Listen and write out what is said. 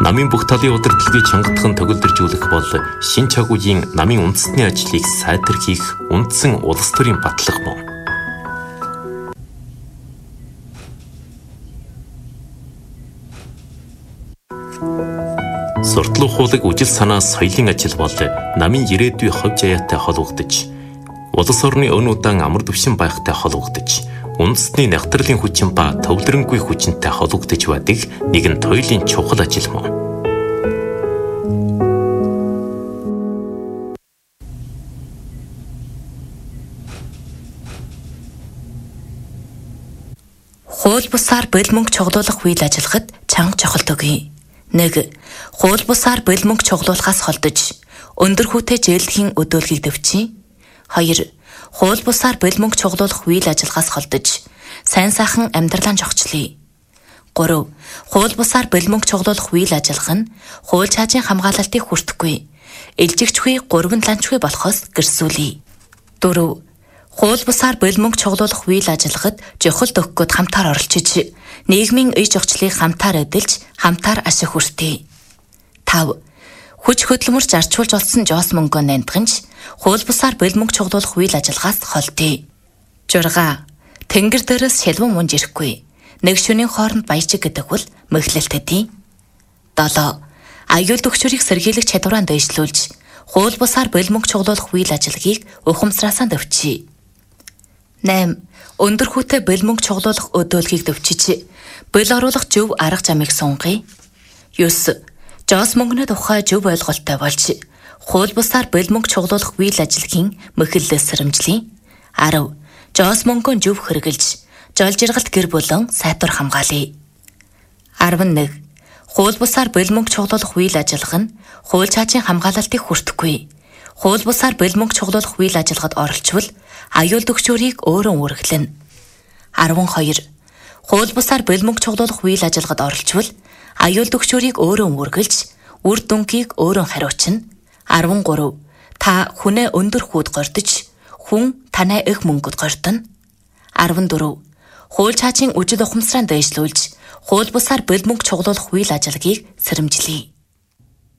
Намын бүх талын удирдлагыг чангатхан төгөлдржүүлэх бол шин чагуугийн намын үндэсний ажлыг сайтархийх үндсэн улс төрийн батлага мөн. Суртал ухуулаг үжил санаа соёлын ажил бол намын ирээдүйн ховж аяатай холбогдож, улс орны өн удаан амар түвшин байхтай холбогдож, үндэсний нягтралын хүчин ба төвлөрөнгүй хүчинтэй холбогдож байдаг нэгэн туйлын чухал ажил мөн. Хууль бусаар бэл мөнгө чоглуулах үйл ажиллагад чанга чухал төгье. 1. Хууль бусаар бэл мөнгө чоглуулахаас холдож өндөр хүүтэй жээлдэхийн өдөөлгийг дэвчий. 2. Хууль бусаар бэл мөнгө чоглуулах үйл ажиллагаас холдож сайн сайхан амьдралаа жогчлие. 3. Хууль бусаар бэл мөнгө чоглуулах үйл ажиллагаа нь хууль чаажийн хамгаалалтыг хүртэхгүй, илжигчгүй 3 ланчгүй болохоос гэрсүүлье. 4. Хууль бусаар бэл мөнгө чоглуулах үйл ажиллагад жохолт өгөхөд хамтаар оролцож, нийгмийн ие жогчлыг хамтаар эдэлж, хамтаар ашиг хүртээ. 5. Хүч хөдөлмөрч арчуулж олсон жоос мөнгөө нандганч, хууль бусаар бэл мөнгө чоглуулах үйл ажиллагаас холдъё. 6. Тэнгэр дээрээс шилвэн мунж ирэхгүй. Нэг шөнийн хооронд баяжиг гэдэг бол мэхлэлтэдий. 7. Аюул төгчрийг сэргийлэх чадвараа дэвшлүүлж, хууль бусаар бэл мөнгө чоглуулах үйл ажиллагийг ухамсараасаа дэвчий. 8. Өндөр хүүтэй бэл мөнгө чоглуулах өдөөлгийг дэвчиж, бэл оруулах зөв арга замыг сунгая. 9. Жоос мөнгөний тухай зөв ойлголттой болж, хууль бусаар бэл мөнгө чоглуулах үйл ажиллагийн мэхлэлээс сэрэмжлэе. 10. Жоос мөнгөө зөв хэрэгжилж, жол жиргалт гэр бүлэн сайтар хамгаалъя. 11. Хууль бусаар бэл мөнгө чоглуулах үйл ажиллагаа нь хууль чаажийн хамгаалалтыг хүртэхгүй, хууль бусаар бэл мөнгө чоглуулах үйл ажиллагад оролцвол аюул төгчөрийг өөрөө үргэлэн. 12. Хууль бусаар бэл мөнгө чоглуулах үйл ажиллагад оролцвол аюул төгчөрийг өөрөө үргэлж, үр дүнгийг өөрөө хариуцна. 13. Та хүнээ өндөр хүүд гордож, хүн танай их мөнгөд гордоно. 14. Хууль чаажийн үжил ухамсараа дэвшлүүлж, хууль бусаар бэл мөнгө чоглуулах үйл ажиллагийг сэрэмжлэе.